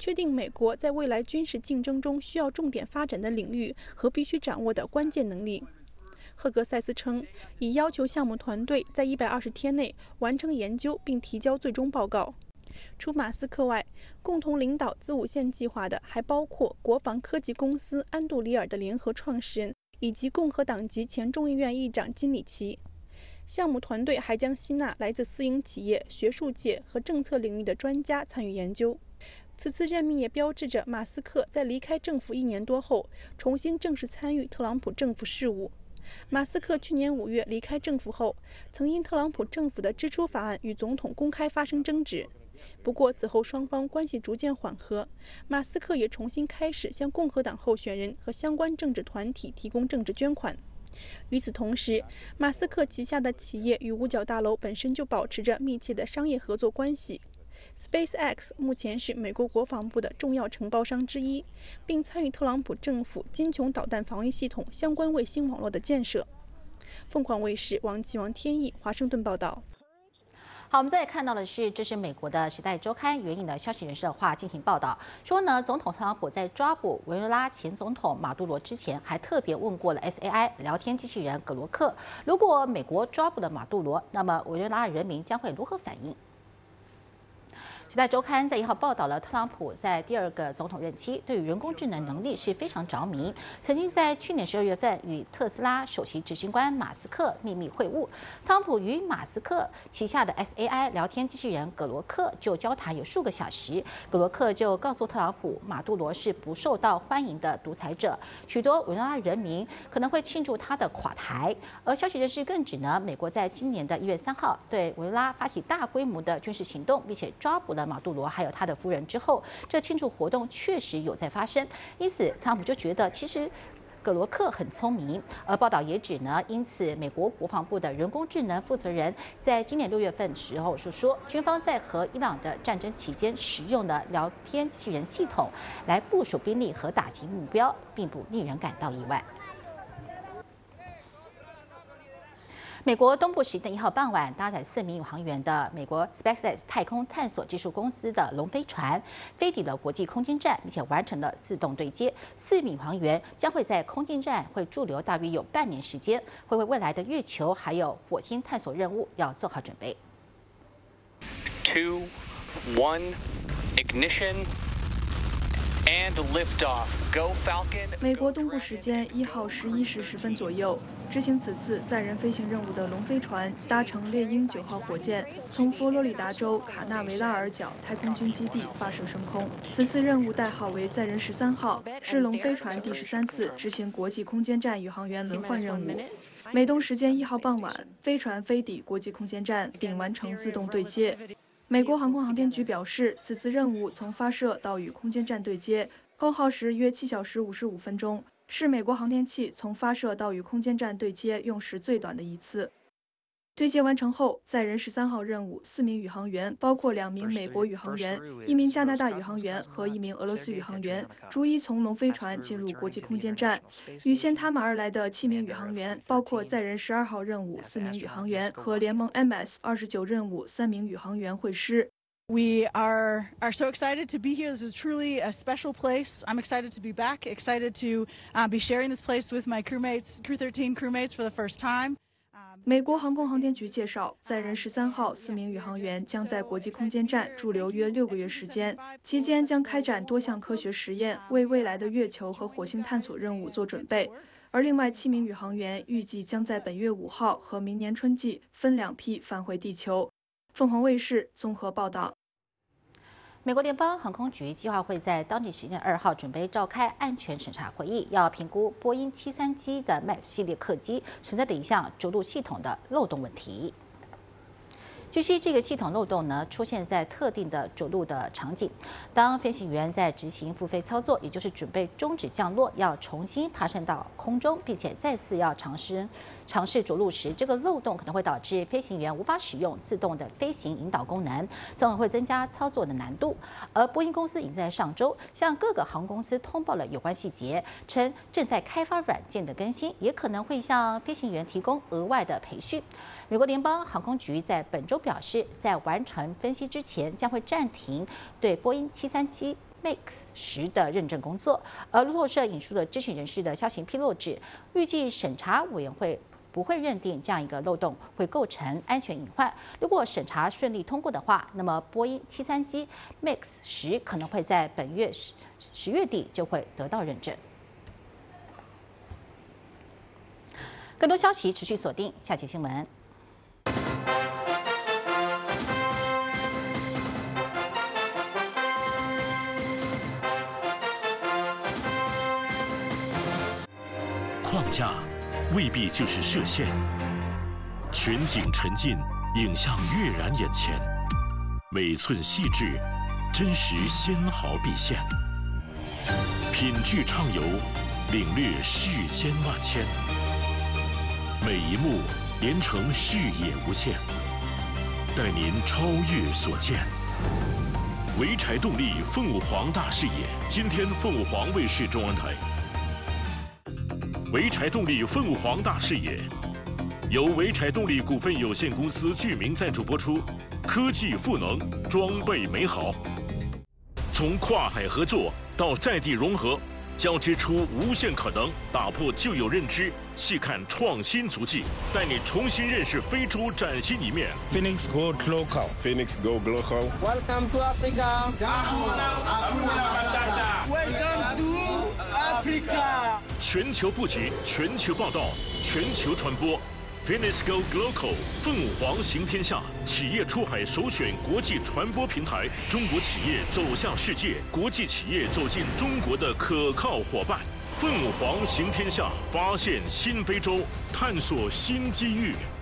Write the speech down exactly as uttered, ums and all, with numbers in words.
确定美国在未来军事竞争中需要重点发展的领域和必须掌握的关键能力。赫格塞斯称，已要求项目团队在一百二十天内完成研究并提交最终报告。除马斯克外，共同领导子午线计划的还包括国防科技公司安杜里尔的联合创始人以及共和党籍前众议院议长金里奇。项目团队还将吸纳来自私营企业、学术界和政策领域的专家参与研究。此次任命也标志着马斯克在离开政府一年多后，重新正式参与特朗普政府事务。马斯克去年五月离开政府后，曾因特朗普政府的支出法案与总统公开发生争执。不过此后双方关系逐渐缓和，马斯克也重新开始向共和党候选人和相关政治团体提供政治捐款。与此同时，马斯克旗下的企业与五角大楼本身就保持着密切的商业合作关系。SpaceX 目前是美国国防部的重要承包商之一，并参与特朗普政府金琼导弹防御系统相关卫星网络的建设。凤凰卫视王启王天意华盛顿报道。 好，我们再来看到的是，这是美国的《时代周刊》援引的消息人士的话进行报道，说呢，总统特朗普在抓捕委内瑞拉前总统马杜罗之前，还特别问过了 S A I 聊天机器人葛罗克，如果美国抓捕了马杜罗，那么委内瑞拉人民将会如何反应？《时代周刊》在一号报道了特朗普在第二个总统任期对于人工智能能力是非常着迷，曾经在去年十二月份与特斯拉首席执行官马斯克秘密会晤。特朗普与马斯克旗下的 S A I 聊天机器人葛罗克就交谈有数个小时，葛罗克就告诉特朗普，马杜罗是不受到欢迎的独裁者，许多委内瑞拉人民可能会庆祝他的垮台。而消息人士更指呢，美国在今年的一月三号对委内瑞拉发起大规模的军事行动，并且抓捕了马杜罗还有他的夫人之后，这庆祝活动确实有在发生，因此特朗普就觉得其实葛罗克很聪明。而报道也指呢，因此美国国防部的人工智能负责人在今年六月份时候是说，军方在和伊朗的战争期间使用的聊天机器人系统来部署兵力和打击目标，并不令人感到意外。美国东部时间一号傍晚，搭载四名宇航员的美国 SpaceX 太空探索技术公司的龙飞船飞抵了国际空间站，并且完成了自动对接。四名宇航员将会在空间站会驻留大约有半年时间，会为未来的月球还有火星探索任务要做好准备。 Two, one, ignition. And liftoff. Go Falcon. 美国东部时间一号十一时十分左右，执行此次载人飞行任务的龙飞船搭乘猎鹰九号火箭，从佛罗里达州卡纳维拉尔角太空军基地发射升空。此次任务代号为载人十三号，是龙飞船第十三次执行国际空间站宇航员轮换任务。美东时间一号傍晚，飞船飞抵国际空间站，并完成自动对接。美国航空航天局表示，此次任务从发射到与空间站对接，共耗时约七小时五十五分钟，是美国航天器从发射到与空间站对接用时最短的一次。对接完成后，载人十三号任务四名宇航员，包括两名美国宇航员、一名加拿大宇航员和一名俄罗斯宇航员，逐一从龙飞船进入国际空间站。与先他们而来的七名宇航员，包括载人十二号任务四名宇航员和联盟 M S 二十九任务三名宇航员会师。 We are are so excited to be here. This is truly a special place. I'm excited to be back. Excited to uh, be sharing this place with my crewmates, Crew thirteen crewmates for the first time. 美国航空航天局介绍，载人十三号四名宇航员将在国际空间站驻留约六个月时间，期间将开展多项科学实验，为未来的月球和火星探索任务做准备。而另外七名宇航员预计将在本月五号和明年春季分两批返回地球。凤凰卫视综合报道。 美国联邦航空局计划会在当地时间二号准备召开安全审查会议，要评估波音七三七的 Max 系列客机存在的一项着陆系统的漏洞问题。据悉，这个系统漏洞呢出现在特定的着陆的场景，当飞行员在执行复飞操作，也就是准备终止降落，要重新爬升到空中，并且再次要尝试尝试着陆时，这个漏洞可能会导致飞行员无法使用自动的飞行引导功能，从而会增加操作的难度。而波音公司已经在上周向各个航空公司通报了有关细节，称正在开发软件的更新，也可能会向飞行员提供额外的培训。美国联邦航空局在本周表示，在完成分析之前，将会暂停对波音七三七 Mix 十的认证工作。而路透社引述了知情人士的消息披露指，预计审查委员会不会认定这样一个漏洞会构成安全隐患。如果审查顺利通过的话，那么波音七三七 Mix 十可能会在本月十十月底就会得到认证。更多消息持续锁定下期新闻。 框架未必就是射线，全景沉浸，影像跃然眼前，每寸细致，真实纤毫毕现，品质畅游，领略世间万千，每一幕连成视野无限，带您超越所见。潍柴动力凤舞凰大视野，今天凤舞凰卫视中文台。潍柴动力凤舞凰大视野，由潍柴动力股份有限公司剧名赞助播出。科技赋能，装备美好。从跨海合作到在地融合，交织出无限可能，打破旧有认知，细看创新足迹，带你重新认识非洲崭新一面。 Phoenix Go Global. Phoenix Go Global. Welcome to Africa. Welcome to Africa. 全球布局，全球报道，全球传播。Phoenix Go Global 凤舞凰行天下，企业出海首选国际传播平台，中国企业走向世界，国际企业走进中国的可靠伙伴。凤舞凰行天下，发现新非洲，探索新机遇。